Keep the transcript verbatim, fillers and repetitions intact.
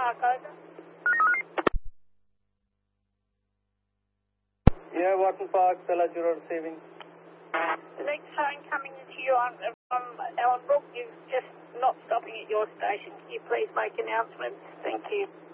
Park, over. Yeah, Watton Park, Stella Jura receiving. The next phone coming to you on from Ellenbrook is just not stopping at your station. Can you please make announcements? Thank you.